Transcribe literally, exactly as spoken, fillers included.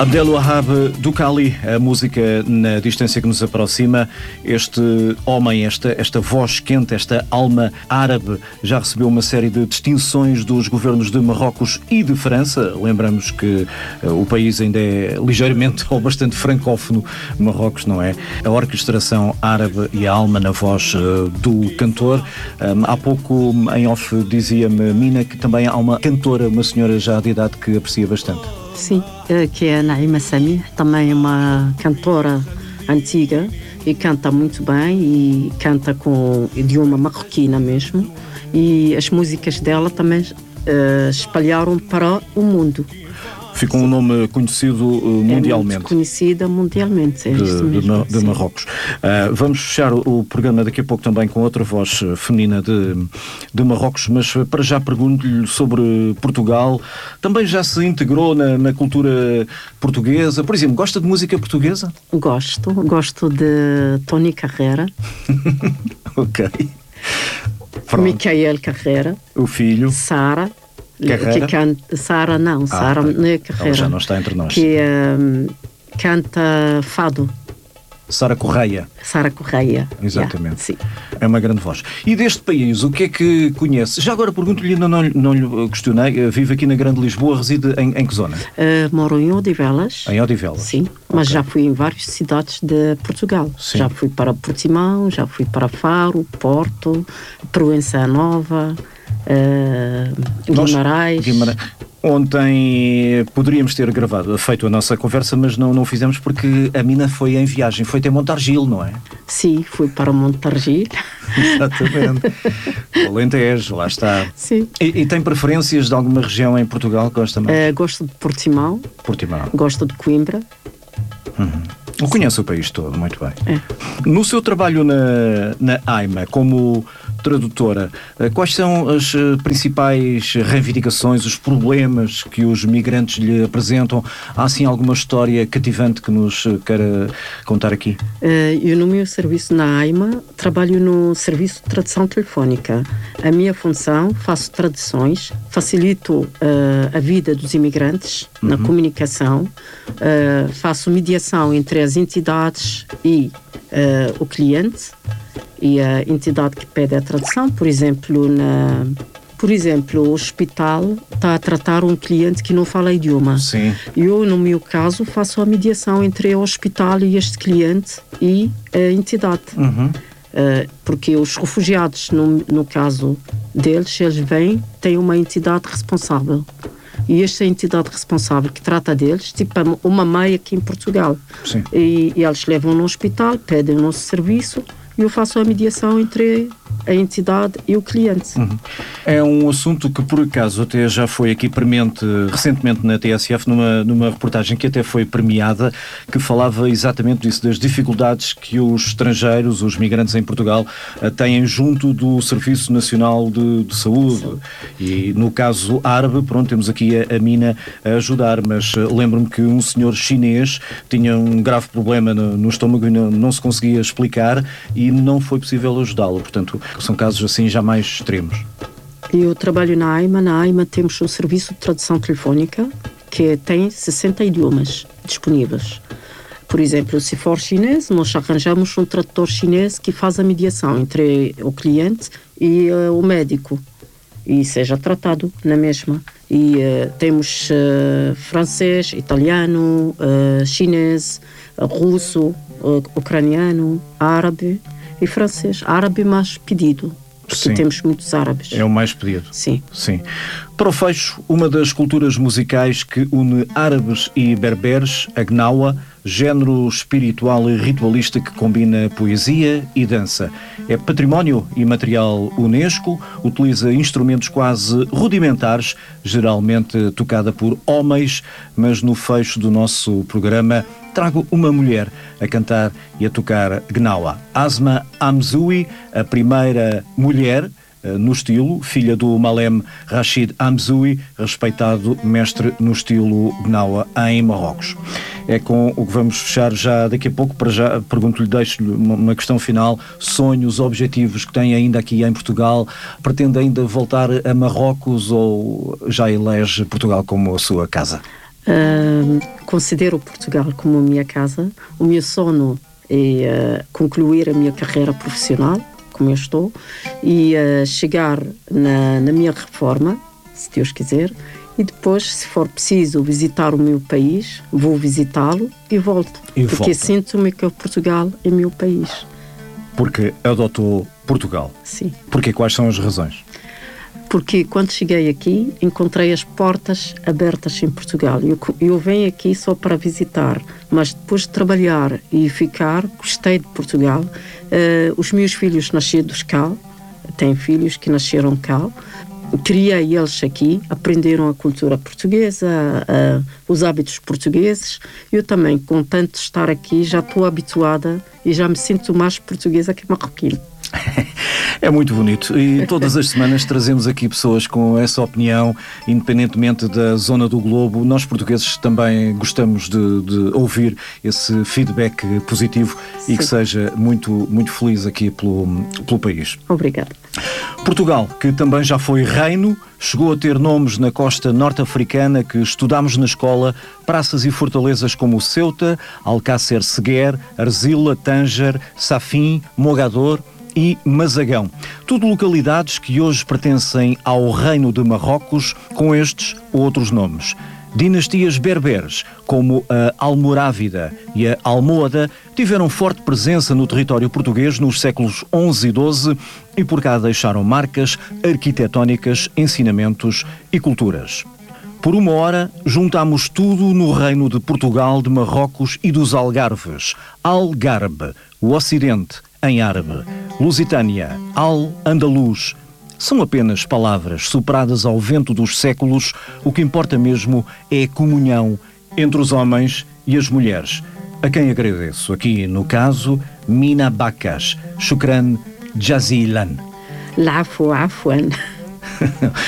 Abdelwahab Doukhali, a música na distância que nos aproxima. Este homem, esta, esta voz quente, esta alma árabe, já recebeu uma série de distinções dos governos de Marrocos e de França. Lembramos que uh, o país ainda é ligeiramente ou bastante francófono, Marrocos, não é? A orquestração árabe e a alma na voz uh, do cantor. Um, há pouco, em off, dizia-me Mina que também há uma cantora, uma senhora já de idade que aprecia bastante. Sim, que é a Naima Samir, também uma cantora antiga e canta muito bem e canta com idioma marroquina mesmo, e as músicas dela também uh, espalharam para o mundo. Ficou um nome conhecido uh, mundialmente. É muito conhecida mundialmente, é de, isso mesmo. De, de Marrocos. Uh, vamos fechar o, o programa daqui a pouco também com outra voz feminina de, de Marrocos, mas para já pergunto-lhe sobre Portugal. Também já se integrou na, na cultura portuguesa? Por exemplo, gosta de música portuguesa? Gosto, gosto de Tony Carreira. Ok. Pronto. Micael Carreira. O filho. Sara. Carreira? Que canta, Sara não, ah, Sara não é Carreira. Ela já não está entre nós. Que um, canta fado. Sara Correia. Sara Correia. Exatamente. Yeah, sim. É uma grande voz. E deste país, o que é que conhece? Já agora pergunto-lhe, não, não, não lhe questionei, vive aqui na Grande Lisboa, reside em, em que zona? Uh, moro em Odivelas. Em Odivelas? Sim, mas okay. Já fui em várias cidades de Portugal. Sim. Já fui para Portimão, já fui para Faro, Porto, Proença Nova, uh, Guimarães. Guimarães. Ontem poderíamos ter gravado, feito a nossa conversa, mas não, não fizemos porque a Mina foi em viagem, foi até Montargil, não é? Sim, fui para Montargil. Exatamente. O Alentejo, lá está. Sim. E, e tem preferências de alguma região em Portugal que gosta mais? Uh, gosto de Portimão. Portimão. Gosto de Coimbra. Uhum. Eu conheço o país todo, muito bem. É. No seu trabalho na, na AIMA, como tradutora, quais são as principais reivindicações, os problemas que os migrantes lhe apresentam? Há, assim, alguma história cativante que nos queira contar aqui? Eu, no meu serviço na AIMA, trabalho no serviço de tradução telefónica. A minha função, faço traduções, facilito uh, a vida dos imigrantes uhum. na comunicação, uh, faço mediação entre as entidades e uh, o cliente e a entidade que pede a tradução. Por exemplo, na, por exemplo, o hospital está a tratar um cliente que não fala idioma. Sim. Eu, no meu caso, faço a mediação entre o hospital e este cliente e a entidade. Uhum. Uh, porque os refugiados, no, no caso deles, eles vêm, têm uma entidade responsável. E esta entidade responsável que trata deles, tipo uma mãe aqui em Portugal. Sim. E, e eles levam no hospital, pedem o nosso serviço e eu faço a mediação entre a entidade e o cliente. Uhum. É um assunto que, por acaso, até já foi aqui premente recentemente na T S F, numa, numa reportagem que até foi premiada, que falava exatamente disso, das dificuldades que os estrangeiros, os migrantes em Portugal, têm junto do Serviço Nacional de, de Saúde. Sim. E no caso árabe, pronto, temos aqui a, a Mina a ajudar, mas lembro-me que um senhor chinês tinha um grave problema no, no estômago e não, não se conseguia explicar e não foi possível ajudá-lo. Portanto, são casos assim já mais extremos. Eu trabalho na AIMA. Na AIMA temos um serviço de tradução telefónica que tem sessenta idiomas disponíveis. Por exemplo, se for chinês, nós arranjamos um tradutor chinês que faz a mediação entre o cliente e uh, o médico e seja tratado na mesma. E uh, temos uh, francês, italiano, uh, chinês, uh, russo, uh, ucraniano, árabe e francês. Árabe mais pedido, porque Sim. temos muitos árabes. É o mais pedido. Sim. Sim. Para o fecho, uma das culturas musicais que une árabes e berberes, a gnawa, género espiritual e ritualista que combina poesia e dança. É património imaterial Unesco, utiliza instrumentos quase rudimentares, geralmente tocada por homens, mas no fecho do nosso programa trago uma mulher a cantar e a tocar gnawa. Asma Hamzoui, a primeira mulher no estilo, filha do Malem Rachid Hamzoui, respeitado mestre no estilo gnawa em Marrocos. É com o que vamos fechar já daqui a pouco. Para já, pergunto-lhe, deixo-lhe uma questão final. Sonhos, objetivos que tem ainda aqui em Portugal? Pretende ainda voltar a Marrocos ou já elege Portugal como a sua casa? Uh, considero Portugal como a minha casa. O meu sonho é uh, concluir a minha carreira profissional, como eu estou, e uh, chegar na, na minha reforma, se Deus quiser, e depois, se for preciso visitar o meu país, vou visitá-lo e volto. E porque volta. sinto-me que Portugal é meu país. Porque adotou Portugal. Sim. Porque quais são as razões? Porque quando cheguei aqui, encontrei as portas abertas em Portugal. Eu, eu venho aqui só para visitar, mas depois de trabalhar e ficar, gostei de Portugal. Uh, os meus filhos nascidos cá, tenho filhos que nasceram cá, criei eles aqui, aprenderam a cultura portuguesa, uh, os hábitos portugueses. Eu também, com tanto estar aqui, já estou habituada e já me sinto mais portuguesa que marroquina. É muito bonito e todas as semanas trazemos aqui pessoas com essa opinião, independentemente da zona do globo. Nós portugueses também gostamos de, de ouvir esse feedback positivo. Sim. E que seja muito, muito feliz aqui pelo, pelo país. Obrigada. Portugal, que também já foi reino, chegou a ter nomes na costa norte-africana que estudámos na escola, praças e fortalezas como Ceuta, Alcácer Seguer, Arzila, Tânger, Safin, Mogador e Mazagão. Tudo localidades que hoje pertencem ao Reino de Marrocos, com estes ou outros nomes. Dinastias berberes, como a Almorávida e a Almohada, tiveram forte presença no território português nos séculos onze e doze e por cá deixaram marcas arquitetónicas, ensinamentos e culturas. Por uma hora, juntamos tudo no reino de Portugal, de Marrocos e dos Algarves. Algarbe, o Ocidente, em árabe. Lusitânia, Al-Andalus. São apenas palavras sopradas ao vento dos séculos. O que importa mesmo é a comunhão entre os homens e as mulheres. A quem agradeço aqui, no caso, Mina Bakas. Shukran Jazilan. L'afwa afwan.